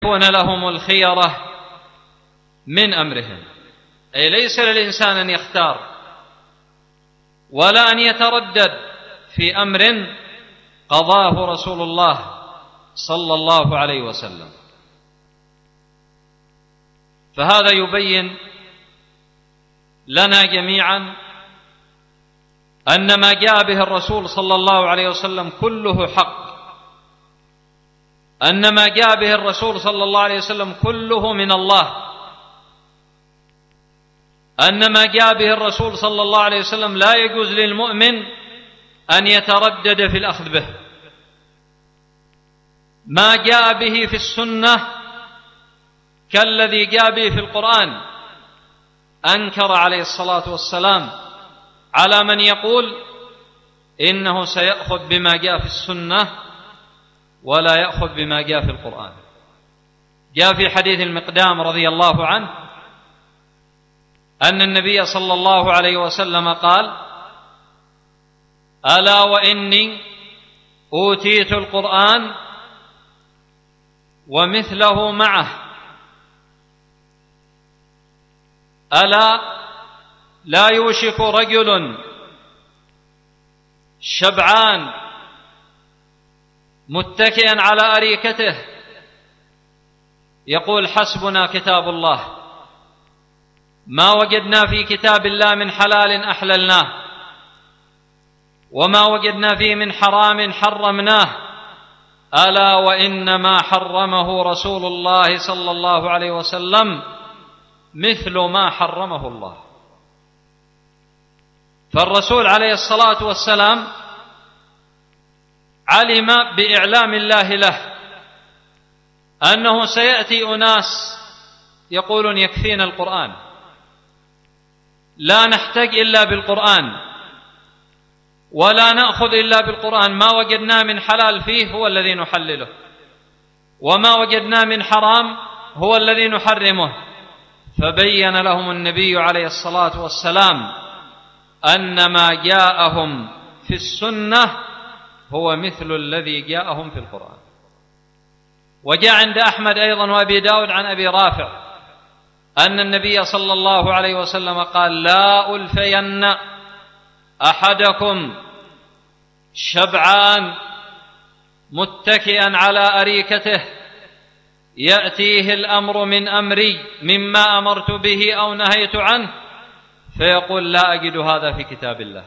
يكون لهم الخيرة من أمرهم، أي ليس للإنسان أن يختار ولا أن يتردد في أمر قضاه رسول الله صلى الله عليه وسلم. فهذا يبين لنا جميعا أن ما جاء به الرسول صلى الله عليه وسلم كله حق، أن ما جاء به الرسول صلى الله عليه وسلم كله من الله، أن ما جاء به الرسول صلى الله عليه وسلم لا يجوز للمؤمن أن يتردد في الأخذ به. ما جاء به في السنة كالذي جاء به في القرآن. أنكر عليه الصلاة والسلام على من يقول إنه سيأخذ بما جاء في السنة ولا يأخذ بما جاء في القرآن. جاء في حديث المقدام رضي الله عنه أن النبي صلى الله عليه وسلم قال: ألا وإني أوتيت القرآن ومثله معه، ألا لا يوشك رجل شبعان متكئا على أريكته يقول: حسبنا كتاب الله، ما وجدنا في كتاب الله من حلال أحللناه، وما وجدنا فيه من حرام حرمناه، ألا وإنما حرمه رسول الله صلى الله عليه وسلم مثل ما حرمه الله. فالرسول عليه الصلاة والسلام علم بإعلام الله له أنه سيأتي أناس يقولون: يكفينا القرآن، لا نحتاج إلا بالقرآن، ولا نأخذ إلا بالقرآن، ما وجدنا من حلال فيه هو الذي نحلله، وما وجدنا من حرام هو الذي نحرمه. فبين لهم النبي عليه الصلاة والسلام أن ما جاءهم في السنة هو مثل الذي جاءهم في القرآن. وجاء عند أحمد أيضا وأبي داود عن أبي رافع أن النبي صلى الله عليه وسلم قال: لا ألفين أحدكم شبعان متكئا على أريكته يأتيه الأمر من أمري مما أمرت به أو نهيت عنه فيقول: لا أجد هذا في كتاب الله.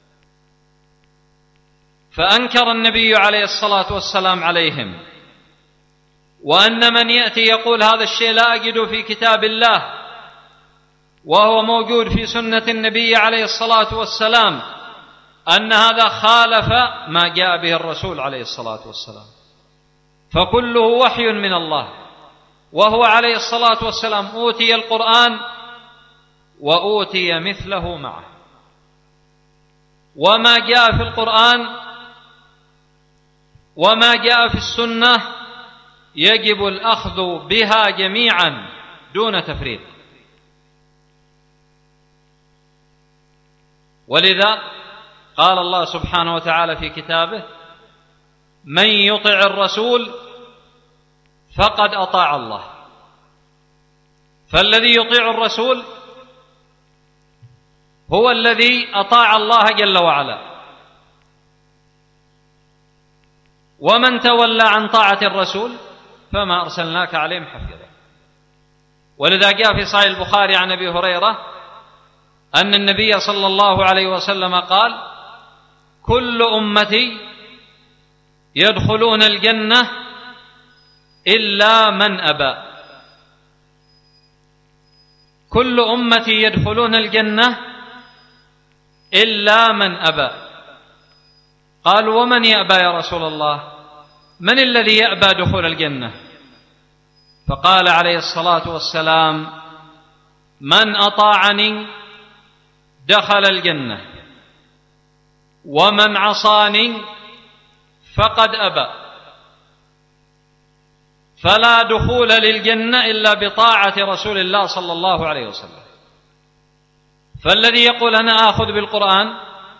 فأنكر النبي عليه الصلاة والسلام عليهم، وأن من يأتي يقول هذا الشيء لا أجد في كتاب الله وهو موجود في سنة النبي عليه الصلاة والسلام، أن هذا خالف ما جاء به الرسول عليه الصلاة والسلام. فكله وحي من الله، وهو عليه الصلاة والسلام أوتي القرآن وأوتي مثله معه. وما جاء في القرآن وما جاء في السنة يجب الأخذ بها جميعا دون تفريط. ولذا قال الله سبحانه وتعالى في كتابه: من يطع الرسول فقد أطاع الله. فالذي يطيع الرسول هو الذي أطاع الله جل وعلا. ومن تولى عن طاعة الرسول فما أرسلناك عليهم حفيظا. ولذا جاء في صحيح البخاري عن أبي هريرة أن النبي صلى الله عليه وسلم قال: كل أمتي يدخلون الجنة إلا من أبى. كل أمتي يدخلون الجنة إلا من أبى. قالوا: ومن يأبى يا رسول الله؟ من الذي يأبى دخول الجنة؟ فقال عليه الصلاة والسلام: من أطاعني دخل الجنة، ومن عصاني فقد أبى. فلا دخول للجنة إلا بطاعة رسول الله صلى الله عليه وسلم. فالذي يقول أنا آخذ بالقرآن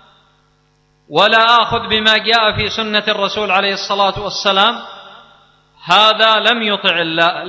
ولا آخذ بما جاء في سنة الرسول عليه الصلاة والسلام، هذا لم يطع الله